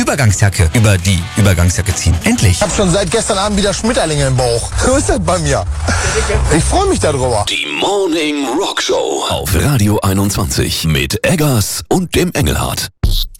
Übergangsjacke über die Übergangsjacke ziehen. Endlich. Ich habe schon seit gestern Abend wieder Schmetterlinge im Bauch. So ist das bei mir. Ich freue mich darüber. Die Morning Rock Show auf Radio 21 mit Eggers und dem Engelhardt.